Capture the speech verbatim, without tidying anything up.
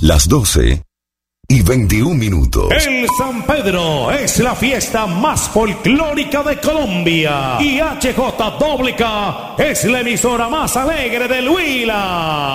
Las doce y veintiún minutos. El San Pedro es la fiesta más folclórica de Colombia y H J K K es la emisora más alegre del Huila.